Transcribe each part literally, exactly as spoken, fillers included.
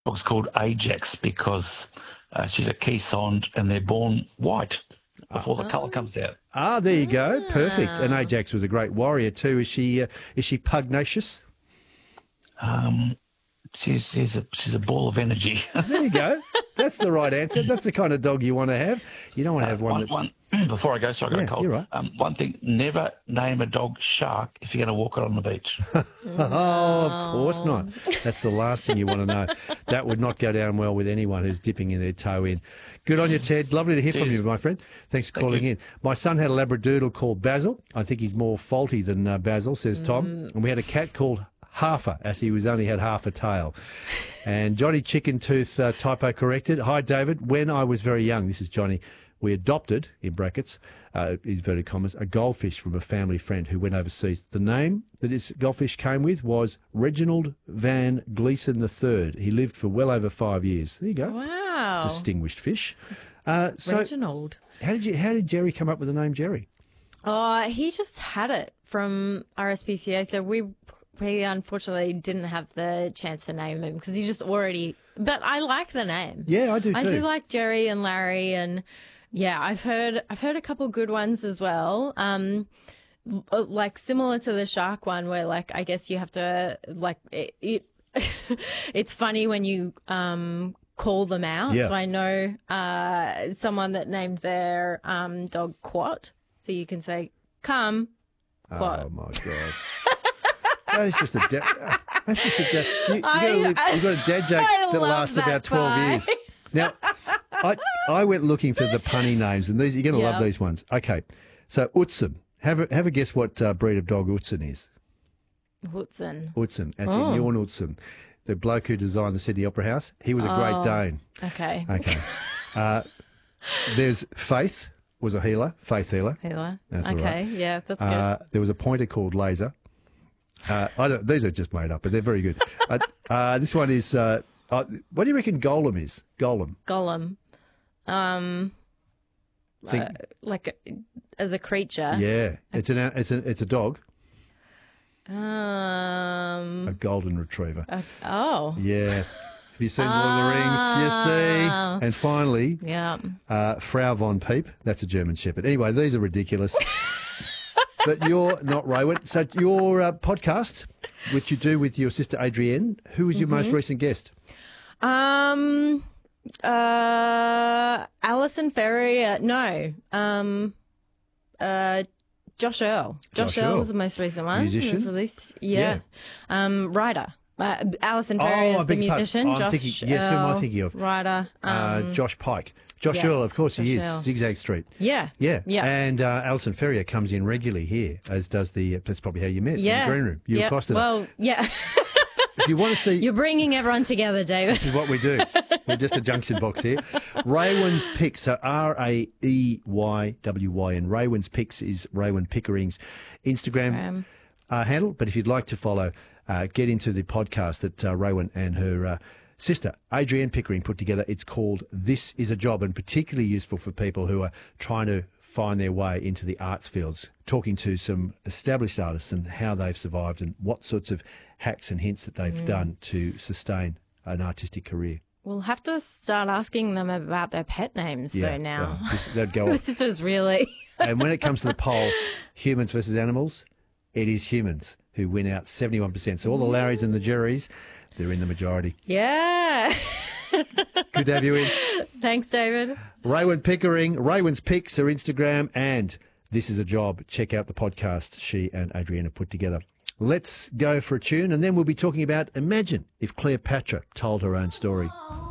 dog's called Ajax because uh, she's a Keysond and they're born white before the colour comes out. Ah, there you go. Perfect. And Ajax was a great warrior too. Is she? Uh, is she pugnacious? Um, she's she's a she's a ball of energy. There you go. That's the right answer. That's the kind of dog you want to have. You don't want to have one one, that's... one before I go, sorry, I got Yeah, a cold. you're right. Um, one thing: never name a dog Shark if you're going to walk it on the beach. Oh, of course not. That's the last thing you want to know. That would not go down well with anyone who's dipping in their toe in. Good on you, Ted. Lovely to hear from Cheers. you, my friend. Thanks for Thank calling you. in. My son had a Labradoodle called Basil. I think he's more faulty than uh, Basil, says Tom. And we had a cat called Halfer, as he was only had half a tail. And Johnny Chicken Tooth uh, typo corrected. Hi, David. When I was very young, this is Johnny, we adopted, in brackets, uh, inverted commas, a goldfish from a family friend who went overseas. The name that this goldfish came with was Reginald Van Gleeson the third. He lived for well over five years. There you go. Wow. Distinguished fish. Uh, so, Reginald. how did you? How did Jerry come up with the name Jerry? Oh, he just had it from R S P C A, so we we unfortunately didn't have the chance to name him because he just already. But I like the name. Yeah, I do too. I do like Jerry and Larry, and yeah, I've heard I've heard a couple good ones as well. Um, like similar to the shark one, where like I guess you have to like it. it it's funny when you um. call them out. Yeah. So I know uh, someone that named their um, dog Quat. So you can say, come, Quat. Oh my god. That's just a da- that's just a da- you, you I- live, you've got a dad joke I that love lasts that about twelve side. years. Now, I I went looking for the punny names, and these you're going to Yeah. love these ones. Okay, so Utzon. Have a have a guess what uh, breed of dog Utzon is. Woodson. Utzon, as Oh. in Jorn Utzon, the bloke who designed the Sydney Opera House. He was a Great Oh. Dane. Okay. Okay. uh, there's Faith was a healer, Faith healer. Healer. That's all okay. right. Yeah, that's good. Uh, there was a pointer called Laser. Uh, I don't. These are just made up, but they're very good. uh, uh, this one is. Uh, uh, what do you reckon Golem is? Golem. Gollum. Um, Think, uh, like uh, as a creature. yeah, it's an it's a it's a dog, Um. a golden retriever. uh, oh. Yeah. Have you seen Lord of the Rings? You see. Ah. And finally, Yeah. uh, Frau von Peep. That's a German Shepherd. Anyway, these are ridiculous. But you're not Raywin. So your uh, podcast, which you do with your sister Adrienne, who was your Mm-hmm. most recent guest? Um. Uh. Alison Ferrier. No. Um. Uh. Josh Earl. Josh, Josh Earl Earl. was the most recent one. Musician? We've released. Yeah. Um. Writer. Uh, Alison Oh, Ferrier I is the beg your pardon. musician. I'm Josh thinking- yes, who am I Earl, thinking of? Writer. Um, Uh, Josh Pike. Josh yes, Earl, of course he Josh is. Earl. Zigzag Street. yeah. Yeah. Yeah. And uh, Alison Ferrier comes in regularly here, as does the. That's probably how you met. Yeah. In the green room. You Yep. accosted her. Well, yeah. If you want to see. You're bringing everyone together, David. This is what we do. We're just a junction box here. Raywin's Picks, so R A E Y W Y N. Raywin's Picks is Raywin Pickering's Instagram Instagram. uh, handle. But if you'd like to follow, uh, get into the podcast that uh, Raywin and her uh, sister, Adrienne Pickering, put together. It's called This Is a Job, and particularly useful for people who are trying to find their way into the arts fields, talking to some established artists and how they've survived and what sorts of hacks and hints that they've Mm. done to sustain an artistic career. We'll have to start asking them about their pet names, though, now. well, this- they'd go off. This is really... And when it comes to the poll, humans versus animals, it is humans who win out seventy-one percent. So all the Larrys and the Jerrys, they're in the majority. Yeah. Good to have you in. Thanks, David. Raywin Pickering, Raywin's Picks, her Instagram, and This Is a Job. Check out the podcast she and Adrienne have put together. Let's go for a tune, and then we'll be talking about imagine if Cleopatra told her own story.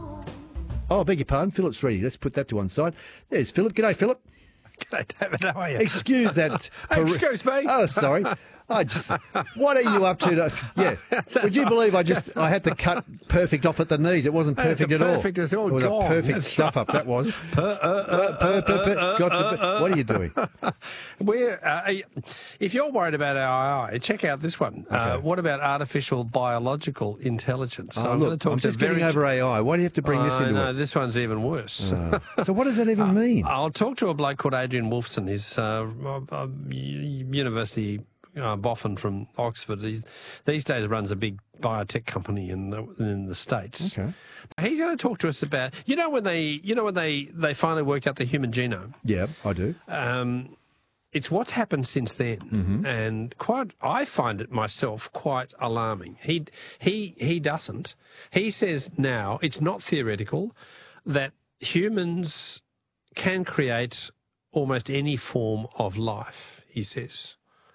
Oh, I beg your pardon, Philip's ready. Let's put that to one side. There's Philip. G'day, Philip. G'day, David. How are you? Excuse that. Excuse me? Oh, sorry. I just, what are you up to? to yeah. Would you believe I just, I had to cut perfect off at the knees. It wasn't That's perfect a at all. perfect, it's all it was gone. a perfect That's stuff up, that was. Per, uh, uh, Per- per- per- got the- what are you doing? We're, uh, if you're worried about A I, check out this one. Uh, Okay. what about artificial biological intelligence? So Oh, I'm going look, to talk I'm to just very... getting over A I. Why do you have to bring this I into know, it? this one's even worse. Uh, so what does that even mean? I'll talk to a bloke called Adrian Wolfson. He's uh, a, a university uh, Boffin from Oxford. He's, these days runs a big biotech company in the, in the States. Okay. He's going to talk to us about, you know, when they, you know, when they, they finally worked out the human genome. Yeah, I do. Um, it's what's happened since then, Mm-hmm. and quite. I find it myself quite alarming. He he he doesn't. He says now it's not theoretical that humans can create almost any form of life. He says.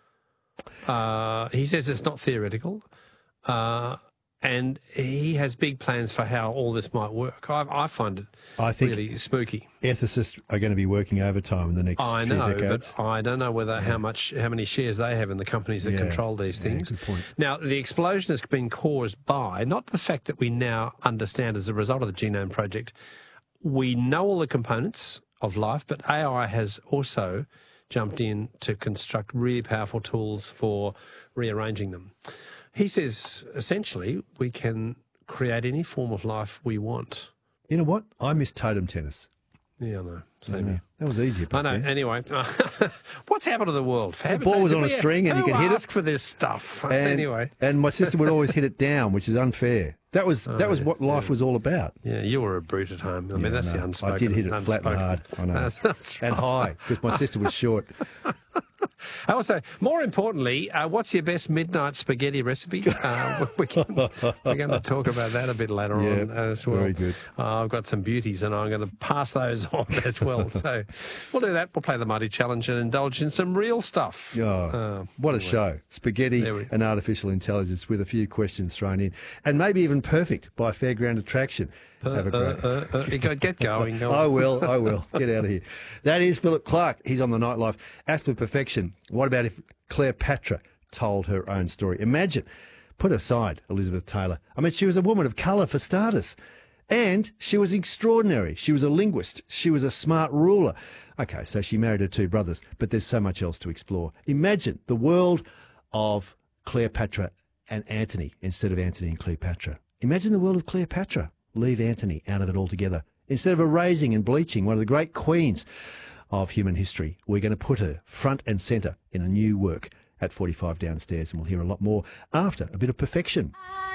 Uh, he says it's not theoretical. Uh, And he has big plans for how all this might work. I, I find it I think really spooky. ethicists are going to be working overtime in the next I few know, decades. but I don't know whether how much, how many shares they have in the companies that Yeah, control these yeah, things. good point. Now, the explosion has been caused by not the fact that we now understand as a result of the Genome Project, we know all the components of life, but A I has also jumped in to construct really powerful tools for rearranging them. He says, essentially, we can create any form of life we want. You know what? I miss totem tennis. Yeah, I know. Same I know. here. That was easier. I back know. then. Anyway, what's happened to the world? For The heaven's ball sake, was did on a we- string and you who can hit it. asked for this stuff? And, anyway. and my sister would always hit it down, which is unfair. That was that was yeah, what life yeah. was all about. Yeah, you were a brute at home. I mean, Yeah, that's I the know. unspoken. I did hit it flat and unspoken. hard. I know. That's, that's And right. high, because my sister was short. Also, more importantly, uh, what's your best midnight spaghetti recipe? Uh, we can, we're going to talk about that a bit later Yeah, on as well. very good. Uh, I've got some beauties and I'm going to pass those on as well. So we'll do that. We'll play the Mighty Challenge and indulge in some real stuff. Oh, Uh, what a anyway. show. Spaghetti There we- and artificial intelligence with a few questions thrown in. And maybe even perfect by Fairground Attraction. Have a great... Uh, uh, uh, you go, get going. Go I on. will, I will. Get out of here. That is Philip Clark. He's on the Nightlife. As for perfection, what about if Cleopatra told her own story? Imagine, put aside Elizabeth Taylor. I mean, she was a woman of colour for starters. And she was extraordinary. She was a linguist. She was a smart ruler. Okay, so she married her two brothers, but there's so much else to explore. Imagine the world of Cleopatra and Antony instead of Antony and Cleopatra. Imagine the world of Cleopatra. Leave Antony out of it altogether. Instead of erasing and bleaching one of the great queens of human history, we're going to put her front and centre in a new work at forty-five Downstairs, and we'll hear a lot more after a bit of perfection.